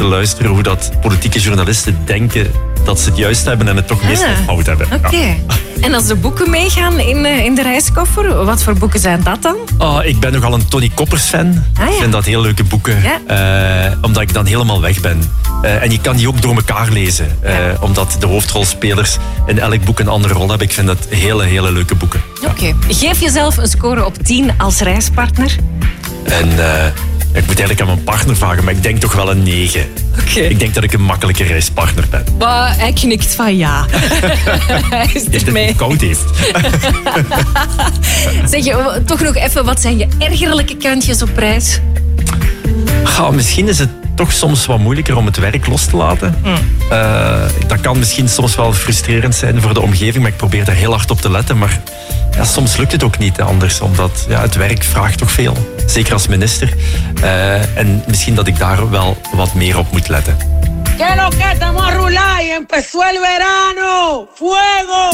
te luisteren hoe dat politieke journalisten denken dat ze het juist hebben en het toch meestal fout hebben. Oké. Ja. En als de boeken meegaan in de reiskoffer, wat voor boeken zijn dat dan? Ik ben nogal een Tony Koppers fan. Ik vind dat heel leuke boeken. Ja. Omdat ik dan helemaal weg ben. En je kan die ook door elkaar lezen. Omdat de hoofdrolspelers in elk boek een andere rol hebben. Ik vind dat hele leuke boeken. Oké. Geef jezelf een score op 10 als reispartner. En ik moet eigenlijk aan mijn partner vragen, maar ik denk toch wel een 9. Okay. Ik denk dat ik een makkelijke reispartner ben. Maar hij knikt van ja. Hij is ermee. Het koud heeft. Zeg je, toch nog even, wat zijn je ergerlijke kantjes op reis? Misschien is het toch soms wat moeilijker om het werk los te laten. Dat kan misschien soms wel frustrerend zijn voor de omgeving, maar ik probeer daar heel hard op te letten. Maar soms lukt het ook niet anders, omdat het werk vraagt toch veel. Zeker als minister. En misschien dat ik daar wel wat meer op moet letten. ¿Qué lo que estamos a rular y empezó el verano? ¡Fuego!